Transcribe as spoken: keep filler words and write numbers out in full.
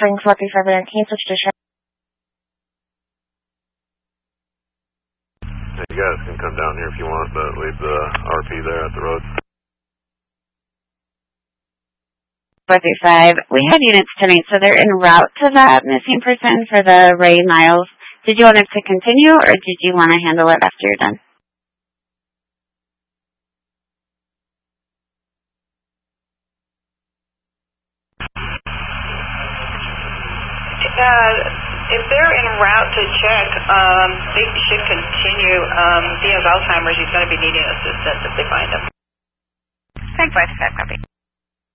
Spring four three five nine, can you switch to Chef? You guys can come down here if you want, but leave the R P there at the road. four three five, we had units tonight, so they're en route to that missing person for the Ray Miles. Did you want it to continue, or did you want to handle it after you're done? Uh, if they're en route to check, um, they should continue. Um, he has Alzheimer's. He's going to be needing assistance if they find him. ten four five, copy.